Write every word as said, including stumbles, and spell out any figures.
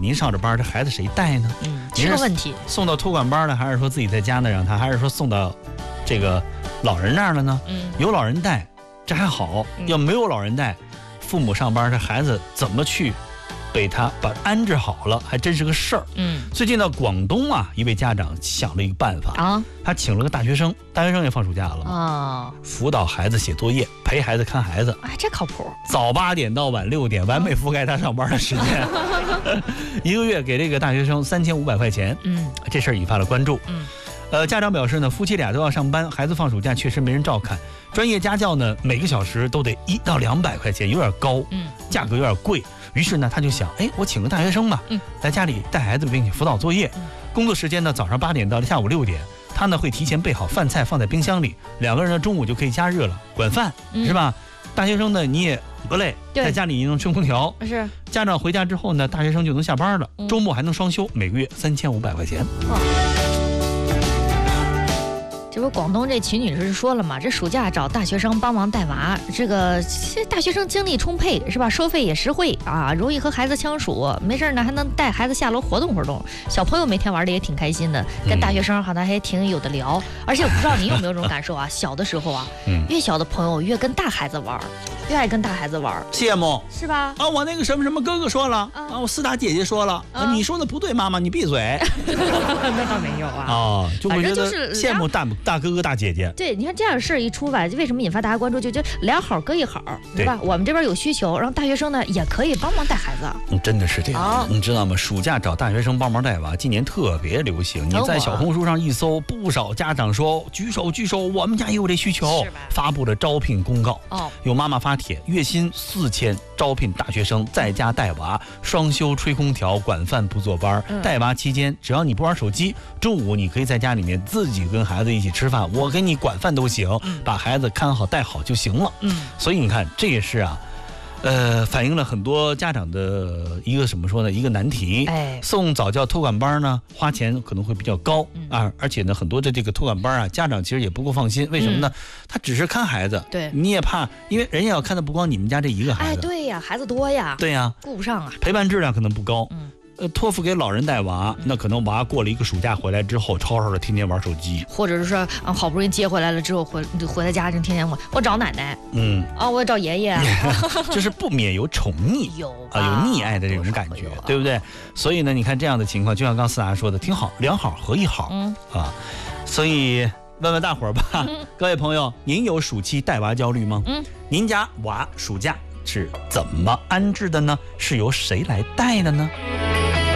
您上着班，这孩子谁带呢？ 嗯，这个问题， 送到托管班呢，还是说自己在家呢让他，还是说送到这个老人那儿了呢？嗯，有老人带，这还好；要没有老人带，父母上班，这孩子怎么去被他把安置好了，还真是个事儿。嗯，最近呢，广东啊，一位家长想了一个办法啊，他请了个大学生，大学生也放暑假了嘛，啊，辅导孩子写作业，陪孩子看孩子， 哎，这靠谱。 早八点到晚六点，完美覆盖他上班的时间，一个月给这个大学生三千五百块钱。嗯，这事儿引发了关注。嗯。呃，家长表示呢，夫妻俩都要上班，孩子放暑假确实没人照看。专业家教呢，每个小时都得一到两百块钱，有点高，嗯，价格有点贵。于是呢，他就想，哎，我请个大学生吧，嗯，在家里带孩子并且辅导作业。嗯、工作时间呢，早上八点到下午六点，他呢会提前备好饭菜放在冰箱里，两个人呢中午就可以加热了，管饭、嗯、是吧？大学生呢你也不累，在家里也能吹空调。是。家长回家之后呢，大学生就能下班了，嗯、周末还能双休，每个月三千五百块钱。哇。 这不广东这秦女士说了嘛，这暑假找大学生帮忙带娃，这个这大学生精力充沛是吧？收费也实惠啊，容易和孩子相处，没事呢还能带孩子下楼活动活动。小朋友每天玩的也挺开心的，跟大学生好像还挺有的聊。而且我不知道你有没有这种感受啊？小的时候啊，越小的朋友越跟大孩子玩，越爱跟大孩子玩， 羡慕是吧？ 啊，我那个什么什么哥哥说了啊，我四大姐姐说了啊，你说的不对，妈妈你闭嘴。 那倒没有啊。 哦，就会觉得羡慕大大哥哥大姐姐。 对，你看这样的事儿一出来，为什么引发大家关注？就就俩好搁一好，对吧？我们这边有需求，然后大学生呢也可以帮忙带孩子。 嗯，真的是这样。哦、你知道吗？暑假找大学生帮忙带娃，今年特别流行。你在小红书上一搜，不少家长说举手举手，我们家也有这需求，发布了招聘公告。哦，有妈妈发帖，月薪四千，招聘大学生在家带娃，双休吹空调，管饭不坐班。嗯、带娃期间，只要你不玩手机，中午你可以在家里面自己跟孩子一起吃饭，我给你管饭都行，嗯、把孩子看好带好就行了。嗯，所以你看，这也是啊，呃，反映了很多家长的一个怎么说呢？一个难题。哎，送早教托管班呢，花钱可能会比较高、嗯、啊，而且呢，很多的这个托管班啊，家长其实也不够放心。为什么呢？嗯、他只是看孩子，对，你也怕，因为人家要看的不光你们家这一个孩子。 哎，对呀，孩子多呀。对呀，顾不上啊。 陪伴质量可能不高。嗯。呃，托付给老人带娃，那可能娃过了一个暑假回来之后，吵吵的天天玩手机， 或者是说，啊，好不容易接回来了之后，回回到家就天天我我找奶奶，嗯，啊，我找爷爷， 就是不免有宠溺，有啊，有溺爱的这种感觉，对不对？所以呢，你看这样的情况，就像刚四达说的，挺好，两好合一好，嗯啊，所以问问大伙儿吧，嗯、各位朋友，您有暑期带娃焦虑吗？嗯，您家娃暑假是怎么安置的呢？是由谁来带的呢？